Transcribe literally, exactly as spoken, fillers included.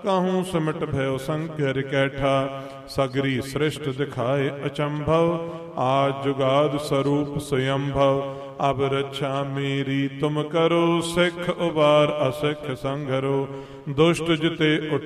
कहूँ सिमट भयो संख्य रिकैठा। सगरी सृष्ट दिखाए अचंभव, आज जुगाद स्वरूप स्वयंभव। अब रक्षा मेरी तुम करो, सिख उबार असिख संघरो। दुष्ट जिते उठ